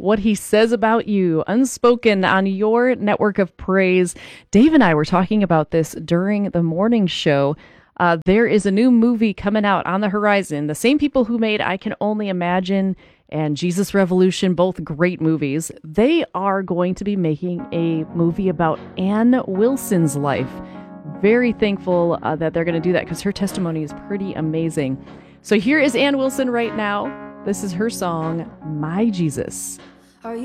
what he says about you, unspoken on your network of praise. Dave and I were talking about this during the morning show. There is a new movie coming out on the horizon. The same people who made I Can Only Imagine and Jesus Revolution, both great movies, they are going to be making a movie about Ann Wilson's life. Very thankful that they're going to do that because her testimony is pretty amazing. So here is Ann Wilson right now. This is her song, My Jesus.